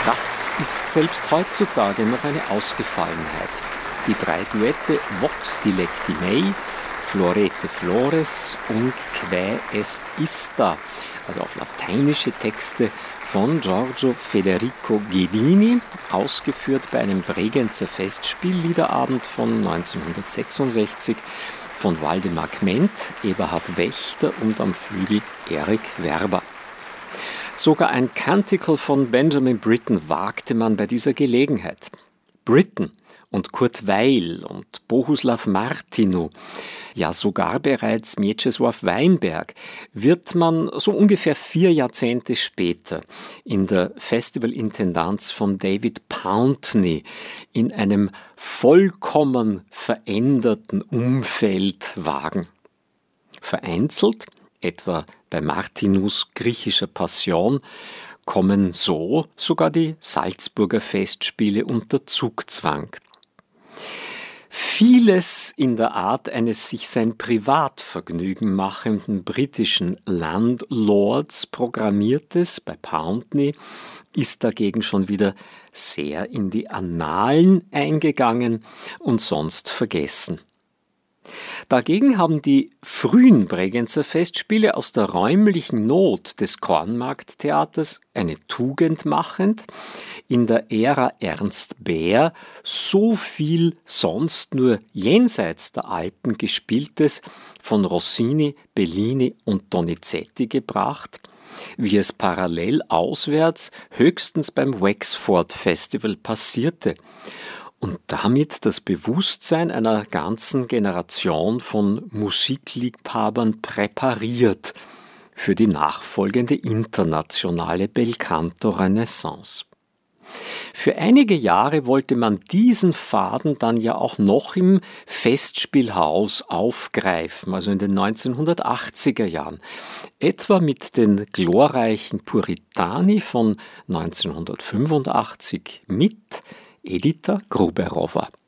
Das ist selbst heutzutage noch eine Ausgefallenheit. Die 3 Duette Vox dilecti mei, Florete flores und Quae est ista, also auf lateinische Texte von Giorgio Federico Ghedini, ausgeführt bei einem Bregenzer Festspielliederabend von 1966 von Waldemar Kment, Eberhard Wächter und am Flügel Erik Werber. Sogar ein Canticle von Benjamin Britten wagte man bei dieser Gelegenheit. Britten und Kurt Weill und Bohuslav Martinu, ja sogar bereits Mieczysław Weinberg, wird man so ungefähr 4 Jahrzehnte später in der Festivalintendanz von David Pountney in einem vollkommen veränderten Umfeld wagen. Vereinzelt, etwa bei Martinus griechischer Passion, kommen so sogar die Salzburger Festspiele unter Zugzwang. Vieles in der Art eines sich sein Privatvergnügen machenden britischen Landlords Programmiertes bei Pountney ist dagegen schon wieder sehr in die Annalen eingegangen und sonst vergessen. Dagegen haben die frühen Bregenzer Festspiele aus der räumlichen Not des Kornmarkttheaters eine Tugend machend, in der Ära Ernst Behr so viel sonst nur jenseits der Alpen gespieltes von Rossini, Bellini und Donizetti gebracht, wie es parallel auswärts höchstens beim Wexford Festival passierte und damit das Bewusstsein einer ganzen Generation von Musikliebhabern präpariert für die nachfolgende internationale Belcanto-Renaissance. Für einige Jahre wollte man diesen Faden dann ja auch noch im Festspielhaus aufgreifen, also in den 1980er Jahren, etwa mit den glorreichen Puritani von 1985 mit Edita Gruberova.